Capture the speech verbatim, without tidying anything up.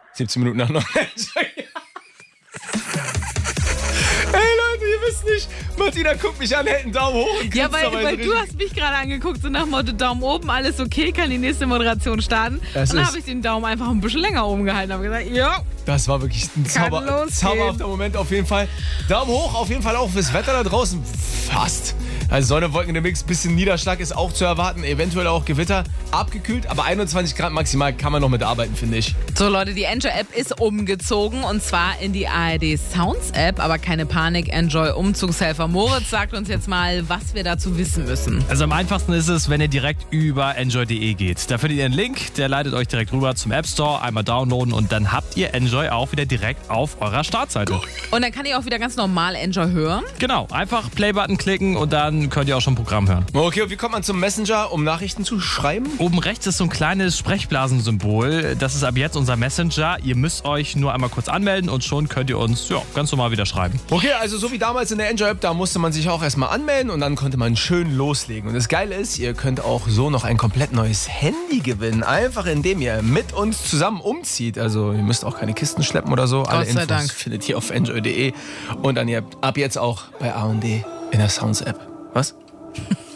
siebzehn Minuten nach neun. Ey Leute, ihr wisst nicht, Martina guckt mich an, hält einen Daumen hoch und Ja, weil, dabei weil drin. du hast mich gerade angeguckt, so nach dem Motto Daumen oben, alles okay, kann die nächste Moderation starten. Das und dann ist- habe ich den Daumen einfach ein bisschen länger oben gehalten und habe gesagt, ja, Das war wirklich ein Zauber, losgehen. zauberhafter Moment auf jeden Fall. Daumen hoch, auf jeden Fall auch fürs Wetter da draußen. Fast. Also Sonne, Wolken in der Mix, bisschen Niederschlag ist auch zu erwarten, eventuell auch Gewitter. Abgekühlt, aber einundzwanzig Grad maximal kann man noch mitarbeiten, finde ich. So Leute, die Enjoy-App ist umgezogen und zwar in die A R D Sounds-App, aber keine Panik, Enjoy Umzugshelfer Moritz sagt uns jetzt mal, was wir dazu wissen müssen. Also am einfachsten ist es, wenn ihr direkt über enjoy punkt de geht. Da findet ihr einen Link, der leitet euch direkt rüber zum App Store, einmal downloaden und dann habt ihr Enjoy auch wieder direkt auf eurer Startseite. Und dann kann ich auch wieder ganz normal Enjoy hören. Genau, einfach Play-Button klicken und dann könnt ihr auch schon Programm hören. Okay, und wie kommt man zum Messenger, um Nachrichten zu schreiben? Oben rechts ist so ein kleines Sprechblasensymbol. Das ist ab jetzt unser Messenger. Ihr müsst euch nur einmal kurz anmelden und schon könnt ihr uns ja, ganz normal wieder schreiben. Okay, also so wie damals in der Enjoy-App, da musste man sich auch erstmal anmelden und dann konnte man schön loslegen. Und das Geile ist, ihr könnt auch so noch ein komplett neues Handy gewinnen. Einfach indem ihr mit uns zusammen umzieht. Also ihr müsst auch keine Kisten schleppen oder so. Alle Gott sei Infos Dank. findet ihr auf enjoy punkt de und dann ihr ab jetzt auch bei A und D in der Sounds-App. Was?